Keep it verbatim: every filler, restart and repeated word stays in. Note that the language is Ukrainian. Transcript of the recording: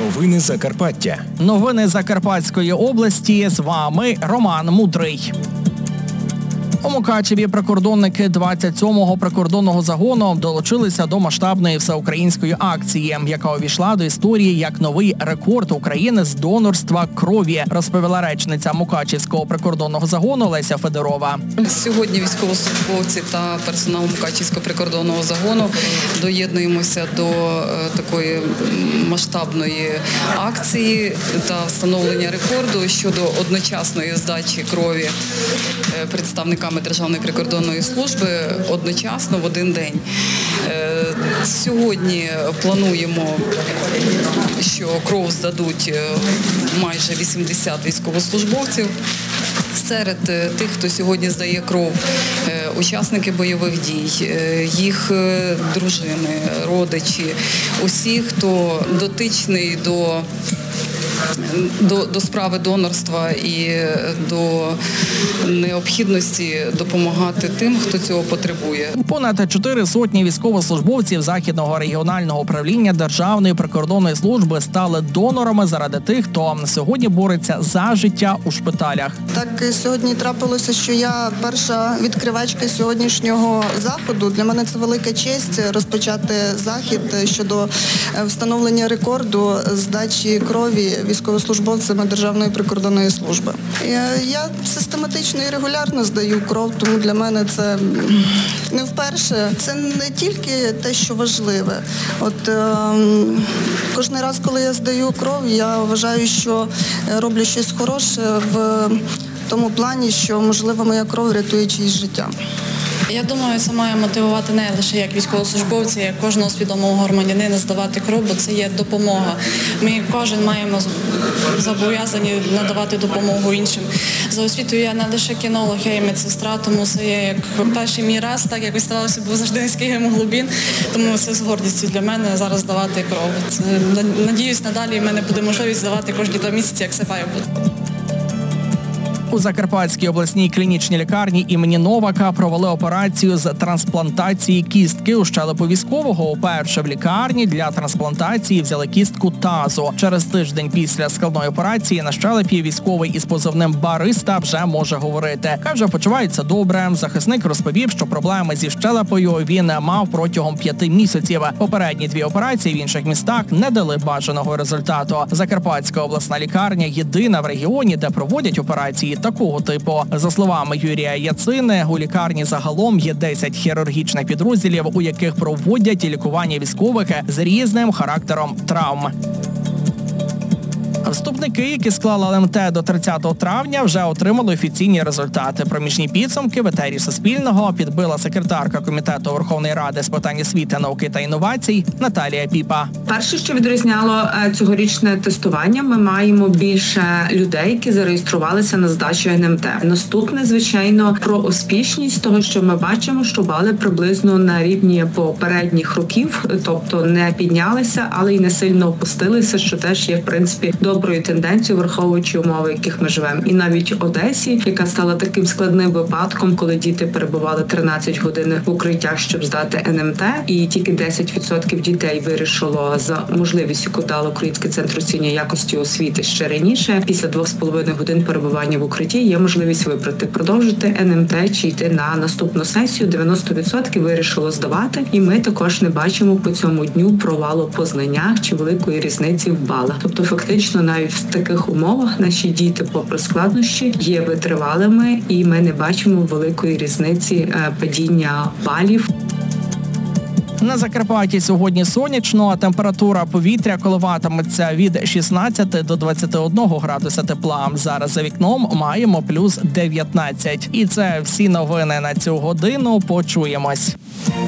Новини Закарпаття. Новини Закарпатської області. З вами Роман Мудрий. У Мукачеві прикордонники двадцять сьомого прикордонного загону долучилися до масштабної всеукраїнської акції, яка увійшла до історії як новий рекорд України з донорства крові, розповіла речниця Мукачевського прикордонного загону Леся Федорова. Сьогодні військовослужбовці та персонал Мукачевського прикордонного загону доєднуємося до такої масштабної акції та встановлення рекорду щодо одночасної здачі крові представниками Державної прикордонної служби одночасно в один день. Сьогодні плануємо, що кров здадуть майже вісімдесят військовослужбовців. Серед тих, хто сьогодні здає кров, учасники бойових дій, їх дружини, родичі, усі, хто дотичний до До, до справи донорства і до необхідності допомагати тим, хто цього потребує. Понад чотири сотні військовослужбовців Західного регіонального управління Державної прикордонної служби стали донорами заради тих, хто сьогодні бореться за життя у шпиталях. Так сьогодні трапилося, що я перша відкривачка сьогоднішнього заходу. Для мене це велика честь розпочати захід щодо встановлення рекорду здачі крові військовослужбовцями Державної прикордонної служби. Я, я систематично і регулярно здаю кров, тому для мене це не вперше. Це не тільки те, що важливе. От е, кожен раз, коли я здаю кров, я вважаю, що роблю щось хороше в тому плані, що, можливо, моя кров рятує чиїсь життя. Я думаю, це має мотивувати не лише як військовослужбовці, як кожного свідомого громадянина здавати кров, бо це є допомога. Ми кожен маємо зобов'язані надавати допомогу іншим. За освітою я не лише кінолог, я і медсестра, тому це є як перший мій раз, так якось ставалося, був завжди низький гемоглобін, тому це з гордістю для мене зараз здавати кров. Це, надіюсь, надалі в мене буде можливість здавати кожні два місяці, як це має бути. У Закарпатській обласній клінічній лікарні імені Новака провели операцію з трансплантації кістки у щелепу військового. Уперше в лікарні для трансплантації взяли кістку тазу. Через тиждень після складної операції на щелепі військовий із позивним «Бариста» вже може говорити. Каже, почувається добре. Захисник розповів, що проблеми зі щелепою він мав протягом п'яти місяців. Попередні дві операції в інших містах не дали бажаного результату. Закарпатська обласна лікарня єдина в регіоні, де проводять операції такого типу. За словами Юрія Яцини, у лікарні загалом є десять хірургічних підрозділів, у яких проводять лікування військових з різним характером травм. Вступники, які склали ел ем те до тридцятого травня, вже отримали офіційні результати. Проміжні підсумки в етері Суспільного підбила секретарка Комітету Верховної Ради з питань освіти, науки та інновацій Наталія Піпа. Перше, що відрізняло цьогорічне тестування, ми маємо більше людей, які зареєструвалися на здачу ен ем те. Наступне, звичайно, про успішність того, що ми бачимо, що бали приблизно на рівні попередніх років, тобто не піднялися, але й не сильно опустилися, що теж є, в принципі, доброю тенденцією, враховуючи умови, в яких ми живемо. І навіть Одесі, яка стала таким складним випадком, коли діти перебували тринадцять годин в укриттях, щоб здати ен ем те, і тільки десять відсотків дітей вирішило за можливістю, яку дало Український центр оцінювання якості освіти ще раніше. Після двох з половиною годин перебування в укритті є можливість вибрати, продовжити ен ем те чи йти на наступну сесію. дев'яносто відсотків вирішило здавати. І ми також не бачимо по цьому дню провалу по знаннях чи великої різниці в балах. Тобто фактично навіть в таких умовах наші діти, попри складнощі, є витривалими, і ми не бачимо великої різниці падіння балів. На Закарпатті сьогодні сонячно, а температура повітря коливатиметься від шістнадцяти до двадцяти одного градуса тепла. Зараз за вікном маємо плюс дев'ятнадцять. І це всі новини на цю годину. Почуємось.